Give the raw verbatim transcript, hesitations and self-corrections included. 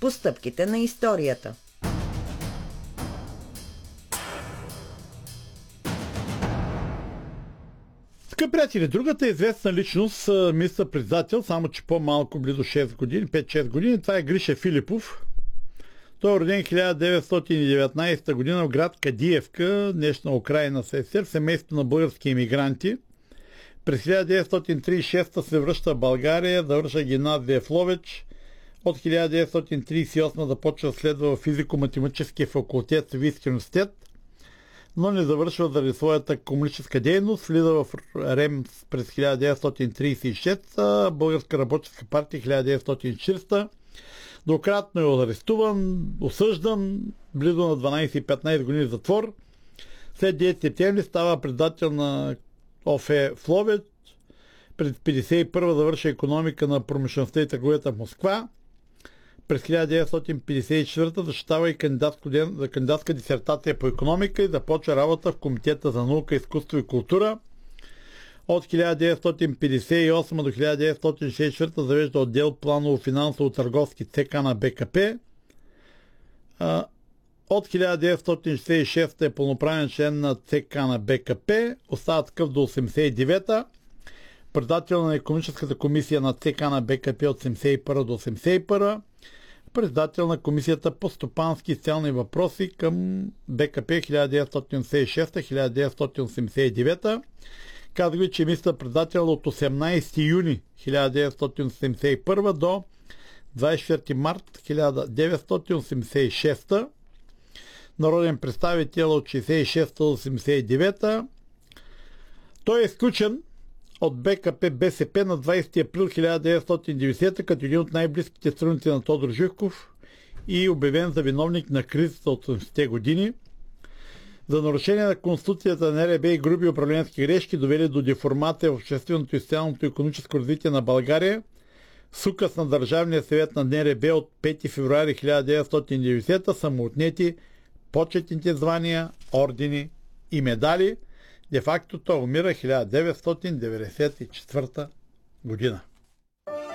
по стъпките на историята. Скъпи приятели, другата известна личност, министър-председател, само че по-малко, близо шест години, пет-шест години, това е Гриша Филипов. Той е роден хиляда деветстотин и деветнадесета година в град Кадиевка, днешна Украйна, СССР, семейство на български емигранти. През хиляда деветстотин тридесет и шеста се връща в България, завърша гимназия в Ловеч. От хиляда деветстотин тридесет и осма започва да следва в физико-математическия факултет в Софийския университет, но не завършва заради своята комунистическа дейност. Влиза в РЕМ през хиляда деветстотин тридесет и шеста, Българска работническа партия хиляда деветстотин и четиридесета. Двукратно е арестуван, осъждан, близо на дванадесет и петнадесет години затвор. След девети септември става председател на ОФ в Ловеч. През петдесет и първа завърши икономика на промишлеността и търговията в Москва. През хиляда деветстотин петдесет и четвърта защитава и за кандидатска дисертация по икономика и започва работа в Комитета за наука, изкуство и култура. От хиляда деветстотин петдесет и осма до хиляда деветстотин шестдесет и четвърта завежда отдел планово-финансово-търговски ЦК на БКП. От хиляда деветстотин шестдесет и шеста е пълноправен член на ЦК на БКП. Остава такъв до осемдесет и девета. Председател на Икономическата комисия на ЦК на БКП от седемдесет и първа до осемдесет и първа. Председател на Комисията по стопански и социални въпроси към БКП хиляда деветстотин осемдесет и шеста до хиляда деветстотин осемдесет и девета. Казах ви, че е министър-председател от осемнадесети юни хиляда деветстотин осемдесет и първа до двадесет и четвърти март хиляда деветстотин осемдесет и шеста. Народен представител от шестдесет и шеста до осемдесет и девета. Той е изключен от БКП БСП на двадесети април хиляда деветстотин и деветдесета като един от най-близките страници на Тодор Живков и обявен за виновник на кризата от осемдесетте години. За нарушение на Конституцията на НРБ и груби управленски грешки, довели до деформация в общественото и социалното и икономическо развитие на България, с указ на Държавния съвет на НРБ от пети февруари хиляда деветстотин и деветдесета са му отнети почетните звания, ордени и медали. Де факто той умира хиляда деветстотин деветдесет и четвърта година.